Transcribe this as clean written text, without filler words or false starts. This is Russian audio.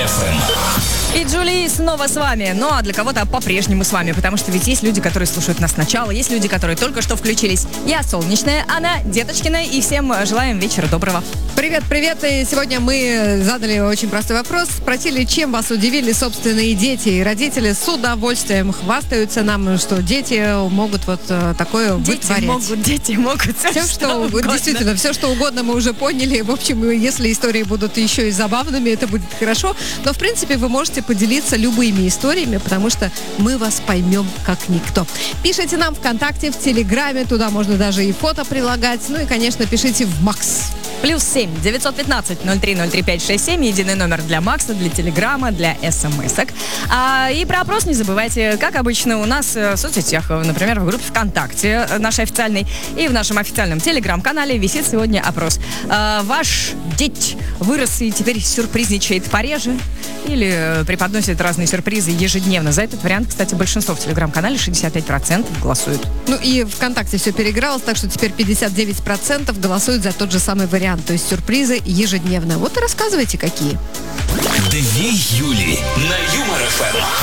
FM. И Джули снова с вами. Ну, а для кого-то по-прежнему с вами, потому что ведь есть люди, которые слушают нас сначала, есть люди, которые только что включились. Я Солнечная, она Деточкина, и всем желаем вечера доброго. Привет. И сегодня мы задали очень простой вопрос. Спросили, чем вас удивили собственные дети. И родители с удовольствием хвастаются нам, что дети могут вот такое вытворять. Дети могут. Все, что угодно. Действительно, все, что угодно мы уже поняли. В общем, если истории будут еще и забавными, это будет хорошо. Но, в принципе, вы можете поделиться любыми историями, потому что мы вас поймем как никто. Пишите нам ВКонтакте, в Телеграме, туда можно даже и фото прилагать. Ну и, конечно, пишите в Макс. +7 915 0303 567, единый номер для Макса, для Телеграма, для СМС-ок. И про опрос не забывайте, как обычно у нас в соцсетях, например, в группе ВКонтакте нашей официальной и в нашем официальном Телеграм-канале висит сегодня опрос. Ваш деть вырос и теперь сюрпризничает пореже или преподносит разные сюрпризы ежедневно? За этот вариант, кстати, большинство в Телеграм-канале, 65% голосуют. Ну и ВКонтакте все переигралось, так что теперь 59% голосуют за тот же самый вариант. То есть сюрпризы ежедневно. Вот и рассказывайте, какие. 2 Юли на Юмор FM.